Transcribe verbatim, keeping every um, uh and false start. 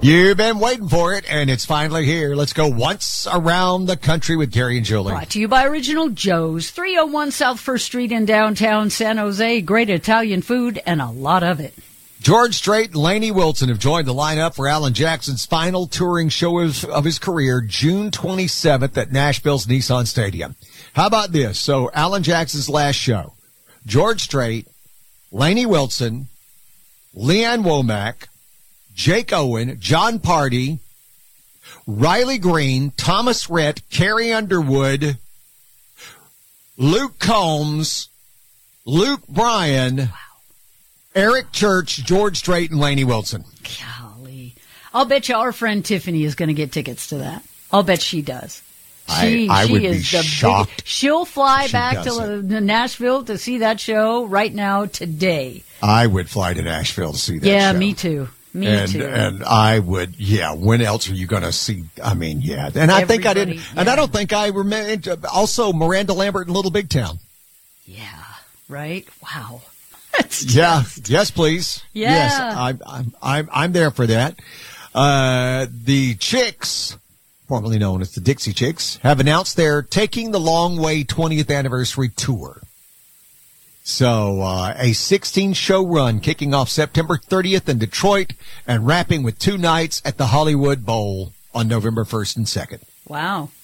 You've been waiting for it, and it's finally here. Let's go once around the country with Gary and Julie. Brought to you by Original Joe's, three oh one South First Street in downtown San Jose. Great Italian food and a lot of it. George Strait and Lainey Wilson have joined the lineup for Alan Jackson's final touring show of, of his career, June twenty-seventh at Nashville's Nissan Stadium. How about this? So, Alan Jackson's last show, George Strait, Lainey Wilson, Leanne Womack, Jake Owen, John Party, Riley Green, Thomas Rhett, Carrie Underwood, Luke Combs, Luke Bryan, wow. Eric Church, George Strait, and Lainey Wilson. Golly. I'll bet you our friend Tiffany is going to get tickets to that. I'll bet she does. She, I, I she would is be the shocked. Big, she'll fly she back to it. Nashville to see that show right now today. I would fly to Nashville to see that yeah, show. Yeah, me too. Me and, too. And I would, yeah, when else are you going to see? I mean, yeah. And I Everybody, think I didn't, yeah. and I don't think I remember, also Miranda Lambert in Little Big Town. Yeah, right? Wow. That's yeah, just... yes, please. Yeah. Yes, I'm, I'm, I'm, I'm there for that. Uh, the Chicks, formerly known as the Dixie Chicks, have announced they're taking the Long Way twentieth anniversary tour. So, uh, a sixteen-show run kicking off September thirtieth in Detroit and wrapping with two nights at the Hollywood Bowl on November first and second. Wow.